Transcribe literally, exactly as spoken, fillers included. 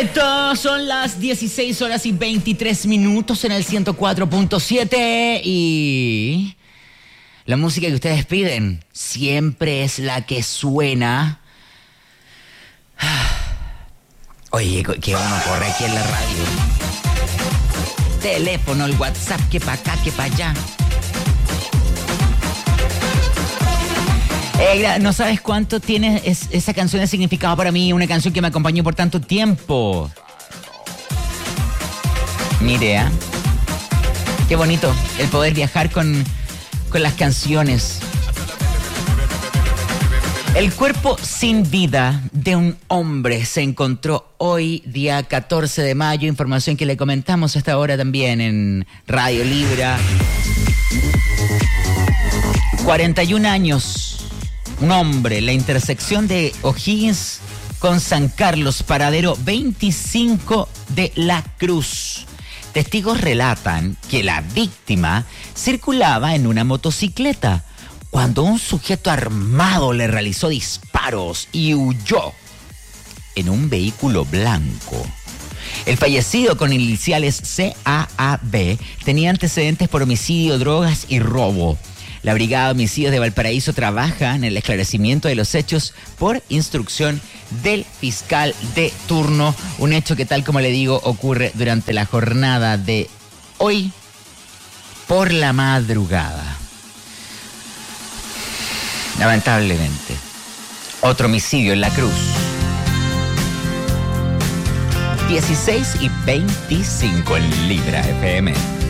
Perfecto, son las dieciséis horas y veintitrés minutos en el ciento cuatro punto siete y la música que ustedes piden siempre es la que suena. Oye, que uno corre aquí en la radio. Teléfono, el WhatsApp, que pa' acá, que pa' allá. Eh, no sabes cuánto tiene es, esa canción de significado para mí, una canción que me acompañó por tanto tiempo. Mire, ¿eh? Qué bonito el poder viajar con, con las canciones. El cuerpo sin vida de un hombre se encontró hoy, día catorce de mayo, información que le comentamos hasta ahora también en Radio Libra. cuarenta y un años. Un hombre, la intersección de O'Higgins con San Carlos, paradero veinticinco de La Cruz. Testigos relatan que la víctima circulaba en una motocicleta cuando un sujeto armado le realizó disparos y huyó en un vehículo blanco. El fallecido, con iniciales C A A B, tenía antecedentes por homicidio, drogas y robo. La Brigada de Homicidios de Valparaíso trabaja en el esclarecimiento de los hechos por instrucción del fiscal de turno. Un hecho que, tal como le digo, ocurre durante la jornada de hoy por la madrugada. Lamentablemente, otro homicidio en La Cruz. dieciséis y veinticinco en Libra F M.